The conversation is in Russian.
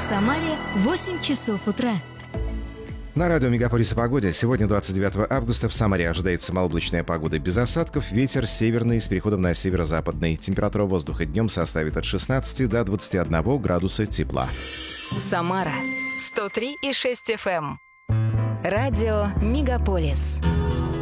Самаре 8 часов утра. На радио «Мегаполис» о погоде. Сегодня, 29 августа, в Самаре ожидается малооблачная погода без осадков. Ветер северный с переходом на северо-западный. Температура воздуха днем составит от 16 до 21 градуса тепла. Самара 103,6 FM. Радио «Мегаполис».